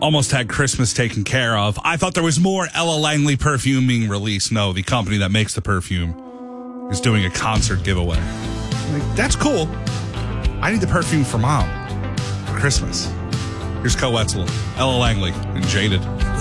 almost had Christmas taken care of. I thought there was more Ella Langley perfume being released. No, the company that makes the perfume is doing a concert giveaway. Like, that's cool. I need the perfume for Mom for Christmas. Here's Co Wetzel, Ella Langley, and Jaded.